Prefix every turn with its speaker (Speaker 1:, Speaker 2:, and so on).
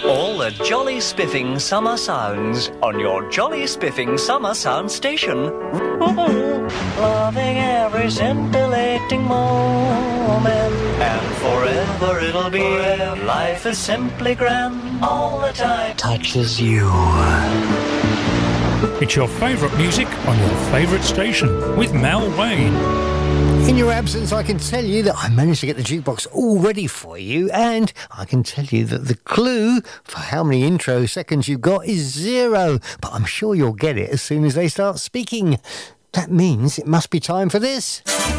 Speaker 1: All the jolly spiffing summer sounds on your jolly spiffing summer sound station. Loving every scintillating moment, and forever it'll be. Life is simply grand all the time. Touches you.
Speaker 2: It's your favourite music on your favourite station with Mel Wayne.
Speaker 3: In your absence, I can tell you that I managed to get the jukebox all ready for you, and I can tell you that the clue for how many intro seconds you got is 0, but I'm sure you'll get it as soon as they start speaking. That means it must be time for this.